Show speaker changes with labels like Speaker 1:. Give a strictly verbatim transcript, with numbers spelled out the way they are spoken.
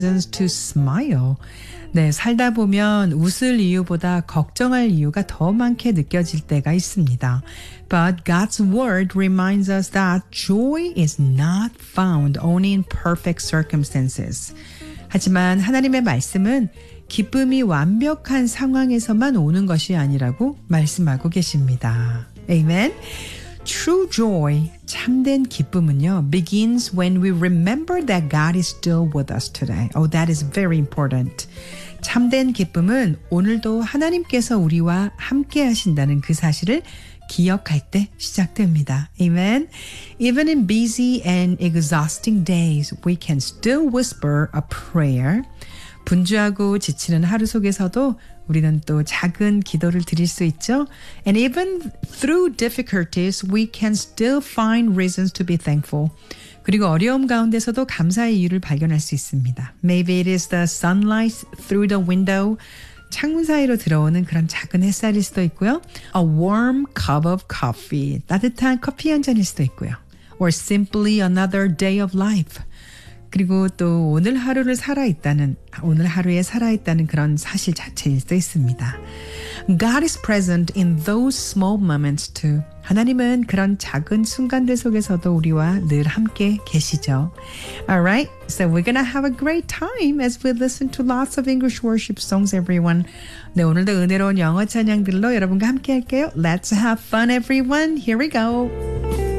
Speaker 1: reasons to smile. 네, 살다 보면 웃을 이유보다 걱정할 이유가 더 많게 느껴질 때가 있습니다. But God's word reminds us that joy is not found only in perfect circumstances. 하지만 하나님의 말씀은 기쁨이 완벽한 상황에서만 오는 것이 아니라고 말씀하고 계십니다. Amen. True joy, 참된 기쁨은요, begins when we remember that God is still with us today. Oh, that is very important. 참된 기쁨은 오늘도 하나님께서 우리와 함께 하신다는 그 사실을 기억할 때 시작됩니다. Amen. Even in busy and exhausting days, we can still whisper a prayer. 분주하고 지치는 하루 속에서도 우리는 또 작은 기도를 드릴 수 있죠. And even through difficulties, we can still find reasons to be thankful. 그리고 어려움 가운데서도 감사의 이유를 발견할 수 있습니다. Maybe it is the sunlight through the window. 창문 사이로 들어오는 그런 작은 햇살일 수도 있고요. A warm cup of coffee. 따뜻한 커피 한 잔일 수도 있고요. Or simply another day of life. 그리고 또 오늘 하루를 살아있다는, 오늘 하루에 살아있다는 그런 사실 자체일 수도 있습니다. God is present in those small moments too. 하나님은 그런 작은 순간들 속에서도 우리와 늘 함께 계시죠. Alright, so we're gonna have a great time as we listen to lots of English worship songs, everyone. 네, 오늘도 은혜로운 영어 찬양들로 여러분과 함께 할게요. Let's have fun, everyone. Here we go.